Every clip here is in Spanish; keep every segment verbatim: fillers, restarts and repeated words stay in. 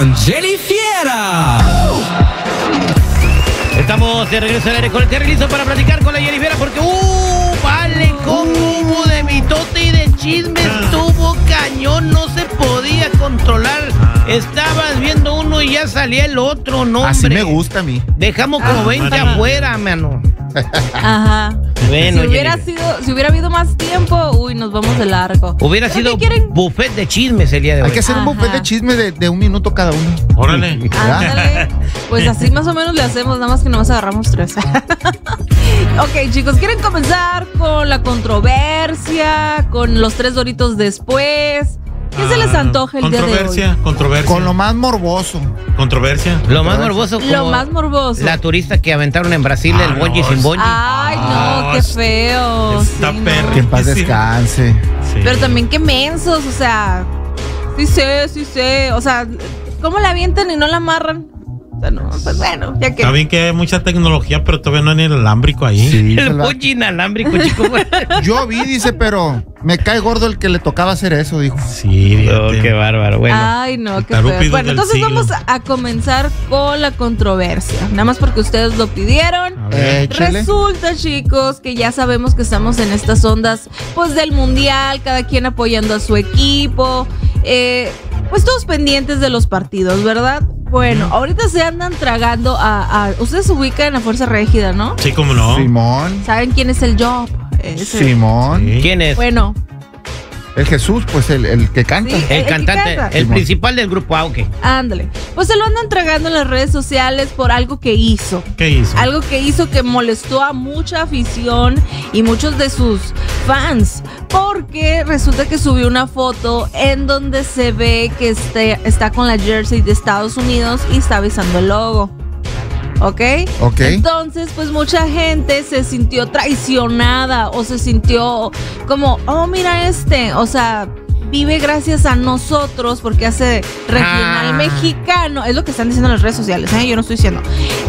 con Jenny Fiera. Estamos de regreso al aire con el Terry listo para platicar con la Jenny Fiera porque ¡uh! Vale, como hubo de mitote y de chisme, estuvo cañón, no se podía controlar. Estabas viendo uno y ya salía el otro, no, Así hombre. me gusta a mí. Dejamos como veinte afuera, mano. Ajá. Bueno, si hubiera Jenny. sido, si hubiera habido más tiempo, uy, nos vamos de largo. Hubiera ¿Pero sido qué quieren? buffet de chismes el día de hoy. Hay que hacer un Ajá. buffet de chisme de, de un minuto cada uno. Órale. Ándale. Pues así más o menos le hacemos, nada más que nomás agarramos tres. Ok, chicos, ¿quieren comenzar con la controversia? Con los tres doritos después. ¿Qué se les antoja el día de hoy? Controversia, controversia. Con lo más morboso. Controversia. Lo más morboso como Lo más morboso. la turista que aventaron en Brasil Ah, el bungee no, sin es- bungee. Ay, no, Ah, qué es- feo. está sí, no. perro. Que en paz Sí. descanse. Sí. Pero también qué mensos, o sea, sí sé, sí sé, o sea, ¿cómo la avientan y no la amarran? O sea, no, pues bueno, ya que... Está bien que hay mucha tecnología, pero todavía no hay ni el alámbrico ahí. Sí, se El la- bungee inalámbrico, chico. Yo vi, dice, pero me cae gordo el que le tocaba hacer eso, dijo. Sí, Oh, fíjate. qué bárbaro. Bueno, Ay, no, qué tarúpido feo. Bueno, del entonces siglo. vamos a comenzar con la controversia. Nada más porque ustedes lo pidieron. A ver. Échale. Resulta, chicos, que ya sabemos que estamos en estas ondas, pues, del mundial, cada quien apoyando a su equipo, eh, pues todos pendientes de los partidos, ¿verdad? Bueno, ahorita se andan tragando a, a- ustedes se ubican a Fuerza Régida, ¿no? Sí, cómo no. Simón. ¿Saben quién es el Job? Ese. Simón. Sí. ¿quién es? Bueno, El Jesús, pues el, el que canta. Sí. El el que cantante, canta. el Simón. principal del grupo Auge. ándale. Pues se lo andan tragando en las redes sociales por algo que hizo. ¿Qué hizo? Algo que hizo que molestó a mucha afición y muchos de sus fans. Porque resulta que subió una foto en donde se ve que este, está con la jersey de Estados Unidos y está besando el logo. ¿Ok? Ok. Entonces, pues mucha gente se sintió traicionada o se sintió como, oh, mira este, o sea, vive gracias a nosotros porque hace regional Ah. mexicano. Es lo que están diciendo en las redes sociales, ¿eh? Yo no estoy diciendo.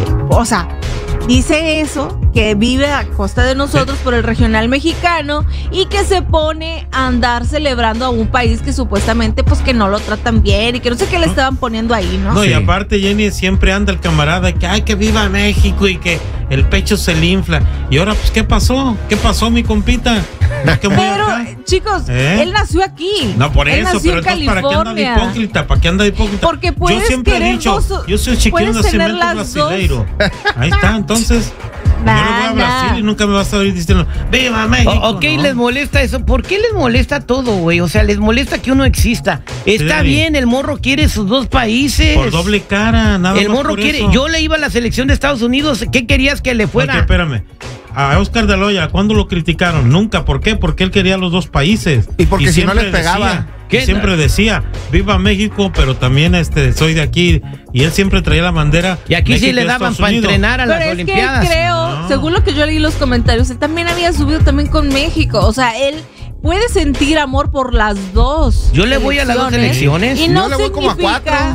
O sea, dice eso, que vive a costa de nosotros por el regional mexicano y que se pone a andar celebrando a un país que supuestamente pues que no lo tratan bien y que no sé qué le estaban poniendo ahí, ¿no? No, y Sí. aparte Jenny siempre anda el camarada que ay que viva México y que el pecho se le infla. Y ahora pues ¿qué pasó? ¿Qué pasó mi compita? ¿No que muy Pero, acá? chicos, ¿Eh? él nació aquí. No, por Él eso, nació pero en entonces ¿para qué anda de California. hipócrita? ¿Para qué anda de hipócrita? Porque puedes yo siempre he querer dicho, dos- yo soy chiquillo puedes de tener cemento las dos. brasileiro. Ahí está, entonces yo le voy a Nah, Brasil nah. y nunca me vas a oír diciendo ¡Viva México! O- ok, ¿no? les molesta eso. ¿Por qué les molesta todo, güey? O sea, les molesta que uno exista. Está David. bien, el morro quiere sus dos países. Por doble cara, nada El más morro por quiere. eso. Yo le iba a la selección de Estados Unidos. ¿Qué querías que le Ok, fuera? espérame. A Oscar de la Hoya, ¿cuándo lo criticaron? Nunca. ¿Por qué? Porque él quería los dos países. Y porque si no siempre les pegaba. decía- ¿Qué? y siempre decía, viva México, pero también este soy de aquí. Y él siempre traía la bandera. Y aquí sí México le y daban Estados para Unidos. entrenar a Pero las es Olimpiadas. que creo, No. según lo que yo leí en los comentarios, él también había subido también con México. O sea, él puede sentir amor por las dos. Yo le voy a las dos selecciones. selecciones. Y no Yo le voy como a significa-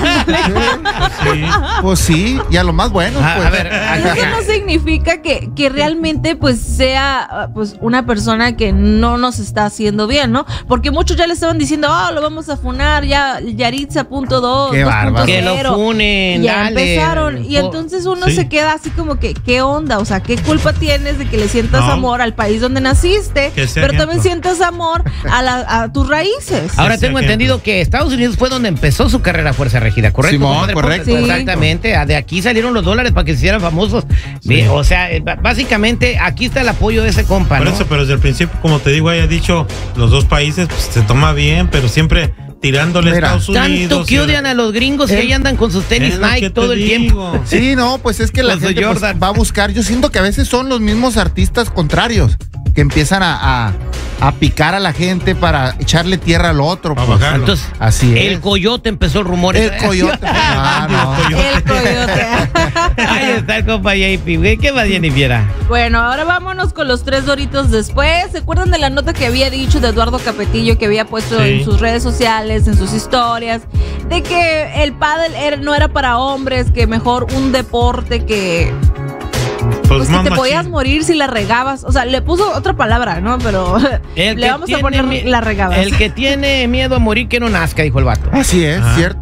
Sí. Pues sí, y a lo más bueno. Ah, pues. a ver, Es que no significa que, que realmente pues sea pues una persona que no nos está haciendo bien, ¿no? Porque muchos ya le estaban diciendo, oh, lo vamos a funar, ya Yaritza punto dos, Qué bárbaro. Que lo cero. funen, Ya dale. empezaron. Y Po- entonces uno Sí. se queda así como que, ¿qué onda? O sea, ¿qué culpa tienes de que le sientas No. amor al país donde naciste? Que sea Pero ejemplo. también sientas amor a, la- a tus raíces. Ahora Sí, tengo sí, entendido que Estados Unidos fue donde empezó su carrera Fuerza Régida, ¿correcto? Simón, compadre? correcto. Sí. Exactamente. Ah, de aquí salieron los dólares para que se hicieran famosos. Bien, o sea, eh, b- básicamente aquí está el apoyo de ese compa, Por ¿no? eso, pero desde el principio, como te digo, haya dicho, los dos países pues, se toma bien, pero siempre tirándole a Mira, Estados Unidos. Tanto que y- odian a los gringos que Él- ahí andan con sus tenis Es lo que Nike te todo el digo. tiempo. Sí, no, pues es que la Con su gente pues, Jordan. va a buscar. Yo siento que a veces son los mismos artistas contrarios que empiezan a, a, a picar a la gente para echarle tierra al otro. Para pues. bajarlo. Entonces, Así es. el coyote empezó el rumor. El coyote. Ah, no. El coyote. Ahí está el compa J P, güey. ¿Qué más Jenny Fiera? Bueno, ahora vámonos con los tres doritos después. ¿Se acuerdan de la nota que había dicho de Eduardo Capetillo, que había puesto Sí. en sus redes sociales, en sus historias, de que el pádel era- no era para hombres, que mejor un deporte que... Pues que más te machín. podías morir si la regabas. O sea, le puso otra palabra, ¿no? Pero El le que vamos a tiene poner mi- la regabas. El que tiene miedo a morir que no nazca, dijo el vato. Así es, Ah. cierto.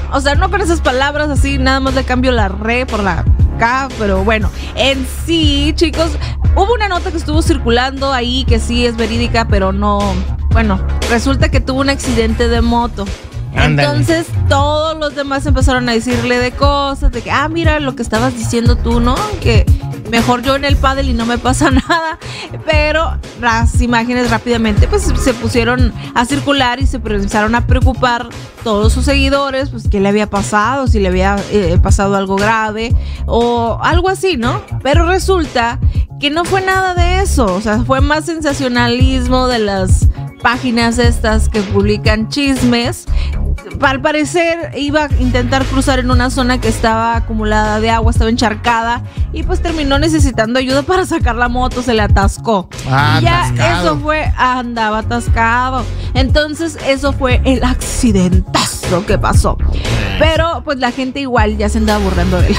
o sea, no con esas palabras así, nada más le cambio la re por la K, pero bueno, en sí, chicos, hubo una nota que estuvo circulando ahí que sí es verídica, pero no, bueno, resulta que tuvo un accidente de moto. Ándale. Entonces todos los demás empezaron a decirle de cosas, de que, ah, mira lo que estabas diciendo tú, ¿no? Que mejor yo en el pádel y no me pasa nada. Pero las imágenes rápidamente pues se pusieron a circular y se empezaron a preocupar todos sus seguidores, pues qué le había pasado, si le había eh, pasado algo grave o algo así, ¿no? Pero resulta que no fue nada de eso, o sea, fue más sensacionalismo de las páginas estas que publican chismes. Al parecer iba a intentar cruzar en una zona que estaba acumulada de agua, estaba encharcada y pues terminó necesitando ayuda para sacar la moto, se le atascó. Ah, y ya atascado. eso fue, andaba atascado. Entonces eso fue el accidentazo que pasó. Pero pues la gente igual ya se andaba burlando de él.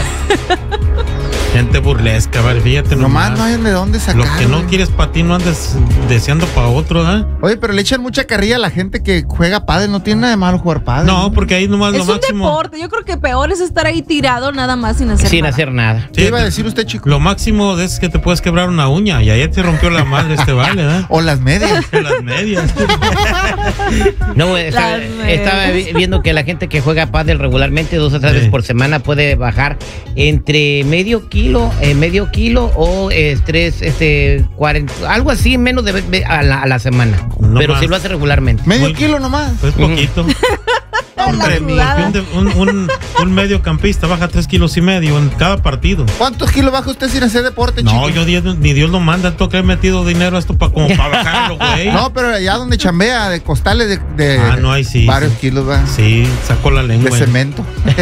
Gente burlesca, vale, fíjate Nomás nomás. no hay de dónde sacar. Lo que no güey. quieres para ti no andes deseando para otro, ¿eh? Oye, pero le echan mucha carrilla a la gente que juega pádel. No tiene nada de malo jugar pádel. No, porque ahí nomás Es lo un máximo. deporte. Yo creo que peor es estar ahí tirado nada más sin hacer Sin nada. hacer nada. ¿Qué iba a decir usted, chico? Lo máximo de es que te puedes quebrar una uña y ahí te rompió la madre este vale, ¿eh? O las medias. En las medias. No, estaba, Las estaba vi- viendo que la gente que juega pádel regularmente dos o tres Sí. veces por semana puede bajar entre medio kilo, eh, medio kilo o eh, tres, este, cuarenta, algo así, menos de ve- a la, a la semana. No Pero más. si lo hace regularmente. Medio Muy- kilo nomás. Pues poquito. Hombre, La sudada. un, un, un, un mediocampista baja tres kilos y medio en cada partido. ¿Cuántos kilos baja usted sin hacer deporte, chico? No, yo Dios- ni Dios lo manda, tengo que haber metido dinero a esto para como para bajarlo, güey. No, pero allá donde chambea, de costales de, de Ah, no, ahí sí, varios sí. kilos, va. Sí, sacó la De lengua. cemento.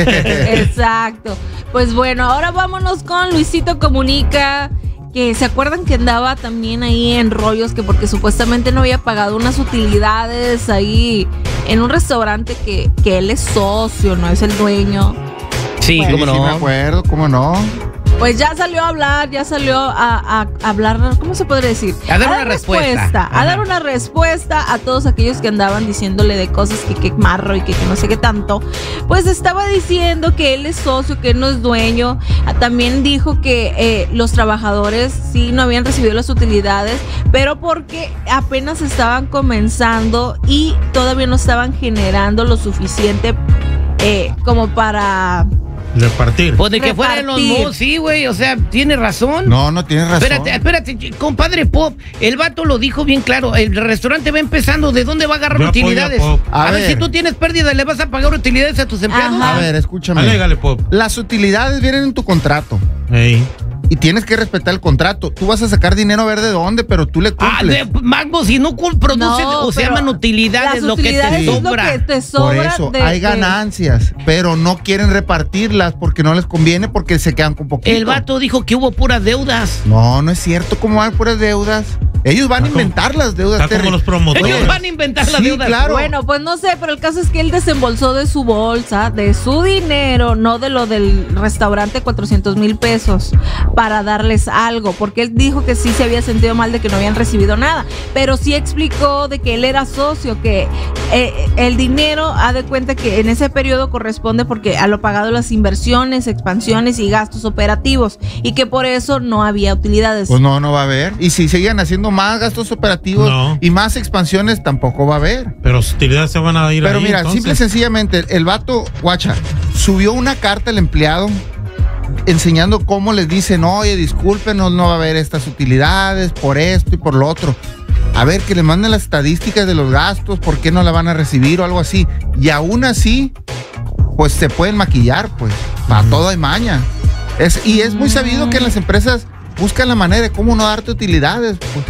Exacto. Pues bueno, ahora vámonos con Luisito Comunica, que se acuerdan que andaba también ahí en rollos, que porque supuestamente no había pagado unas utilidades ahí en un restaurante que, que él es socio, no es el dueño. Sí, Bueno, cómo Sí, me no. acuerdo, cómo no. Pues ya salió a hablar, ya salió a, a hablar, ¿cómo se podría decir? A dar una respuesta. A Ajá. dar una respuesta a todos aquellos que andaban diciéndole de cosas que qué marro y que, que no sé qué tanto. Pues estaba diciendo que él es socio, que él no es dueño. Ah, También dijo que eh, los trabajadores sí no habían recibido las utilidades, pero porque apenas estaban comenzando y todavía no estaban generando lo suficiente eh, como para... Repartir. Pues de que fuera en los Repartir. malls, sí, güey, o sea, tiene razón. No, no tienes razón. Espérate, espérate, ch- compadre Pop, el vato lo dijo bien claro, el restaurante va empezando, ¿de dónde va a agarrar Yo apoyo a utilidades? Pop. A, A ver, ver. si tú tienes pérdida, ¿le vas a pagar utilidades a tus empleados? Ajá. A ver, escúchame. Alégale, Pop. Las utilidades vienen en tu contrato Ey. y tienes que respetar el contrato. Tú vas a sacar dinero a ver de dónde, pero tú le Ah, cumples. de, Magbo, si no cul- produces, No, o se pero llaman utilidades, las lo que utilidades te es lo sobra. que te Por sobra eso de- hay de- ganancias, pero no quieren repartirlas porque no les conviene, porque se quedan con poquito. El vato dijo que hubo puras deudas. No, no es cierto. ¿Cómo van puras deudas? Ellos van a Está como- inventar las deudas. Está como Terry. los promotores. Ellos van a inventar las Sí, deudas. claro. Bueno, pues no sé, pero el caso es que él desembolsó de su bolsa, de su dinero, no de lo del restaurante, cuatrocientos mil pesos, para darles algo, porque él dijo que sí se había sentido mal de que no habían recibido nada, pero sí explicó de que él era socio, que eh, el dinero, ha de cuenta que en ese periodo corresponde porque a lo pagado las inversiones, expansiones y gastos operativos, y que por eso no había utilidades. Pues no, no va a haber. Y si siguen haciendo más gastos operativos No. y más expansiones, tampoco va a haber. Pero sus utilidades se van a ir Pero ahí, mira, entonces. simple y sencillamente, el, el vato, guacha, subió una carta al empleado enseñando cómo les dicen, oye, discúlpenos, no va a haber estas utilidades por esto y por lo otro. A ver, que le manden las estadísticas de los gastos, por qué no la van a recibir o algo así. Y aún así, pues se pueden maquillar, pues. Para Ujú. todo hay maña. Es, y es muy sabido que las empresas buscan la manera de cómo no darte utilidades, pues.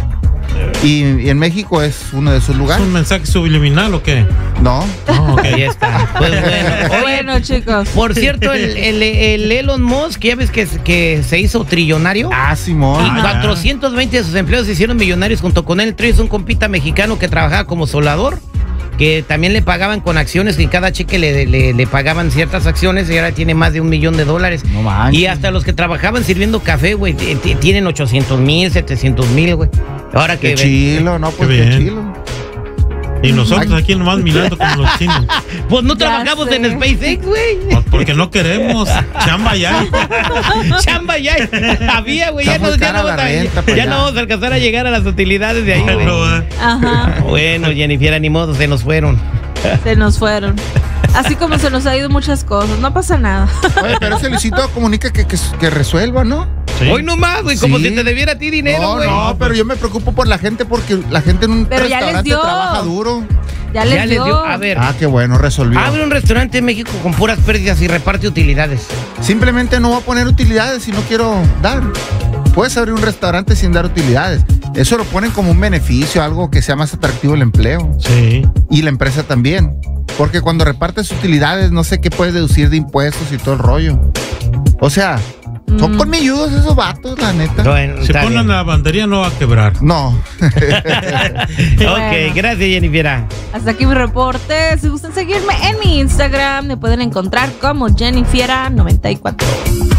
Y, y en México es uno de sus ¿Es lugares. un mensaje subliminal o qué? No. No, ok. Ahí está. Pues bueno. Oye, Bueno, chicos. por cierto, el, el- el Elon Musk, ya ves que, que se hizo trillonario. Ah, Simón. Y Ah, ya. cuatrocientos veinte de sus empleados se hicieron millonarios junto con él. Entre ellos un compita mexicano que trabajaba como soldador, que también le pagaban con acciones, que en cada cheque le, le- le pagaban ciertas acciones y ahora tiene más de un millón de dólares. No manches. Y hasta los que trabajaban sirviendo café, güey, t- t- tienen ochocientos mil, setecientos mil, güey. Ahora que Qué ven- chilo, no, pues Qué qué, bien. chilo. Y nosotros aquí nomás mirando como los chinos. Pues no Ya trabajamos sé. en SpaceX, güey. Pues porque no queremos. Chamba ya. Chamba ya había, güey. Ya, Está no, muy ya, cara no, la vamos a- renta para ya allá. no vamos a alcanzar a llegar a las utilidades de ahí, güey. Pero, eh, Ajá, Bueno, Jennifer, ni modo, se nos fueron. se nos fueron. Así como se nos ha ido muchas cosas, no pasa nada. Oye, pero ese Luisito comunica que, que, que resuelva, ¿no? sí. Hoy nomás, güey, como Sí. si te debiera a ti dinero, No, güey. no, pero yo me preocupo por la gente porque la gente en un Pero ya les restaurante dio. trabaja duro. Ya les Ya les dio. dio. A ver, Ah, qué bueno, resolvió. abre un restaurante en México con puras pérdidas y reparte utilidades. Simplemente no voy a poner utilidades si no quiero dar. Puedes abrir un restaurante sin dar utilidades. Eso lo ponen como un beneficio, algo que sea más atractivo el empleo. Sí. Y la empresa también. Porque cuando repartes utilidades, no sé qué puedes deducir de impuestos y todo el rollo. O sea, son Mm. colmilludos esos vatos, la neta. Bueno, Si está ponen bien. la lavandería no va a quebrar. No. Ok, gracias, Jennifer. Hasta aquí mi reporte. Si gustan seguirme en mi Instagram, me pueden encontrar como Jennifiera noventa y cuatro.